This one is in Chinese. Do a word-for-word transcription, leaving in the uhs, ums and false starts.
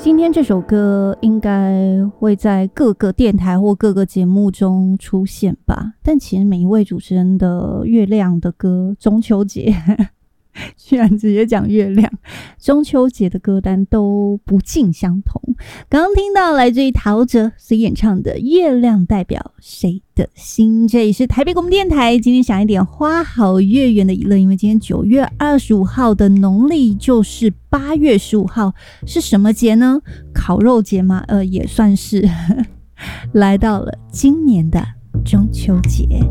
今天这首歌应该会在各个电台或各个节目中出现吧，但其实每一位主持人的月亮的歌，中秋节居然直接讲月亮，中秋节的歌单都不尽相同。刚刚听到来自于陶喆所演唱的《月亮代表谁的心》，这里是台北广播电台。今天想一点花好月圆的娱乐，因为今天九月二十五号的农历就是八月十五号，是什么节呢？烤肉节吗？呃，也算是来到了今年的中秋节。